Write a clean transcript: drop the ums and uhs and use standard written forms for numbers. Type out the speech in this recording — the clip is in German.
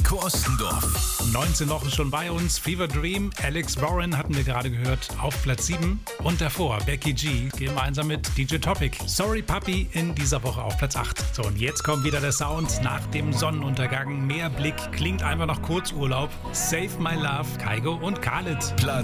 Heiko Ostendorf. 19 Wochen schon bei uns. Fever Dream, Alex Warren hatten wir gerade gehört, auf Platz 7. Und davor Becky G, gemeinsam mit DJ Topic. Sorry Papi in dieser Woche auf Platz 8. So, und jetzt kommt wieder der Sound nach dem Sonnenuntergang. Mehr Blick, klingt einfach nach Kurzurlaub. Save My Love, Kygo und Khaled.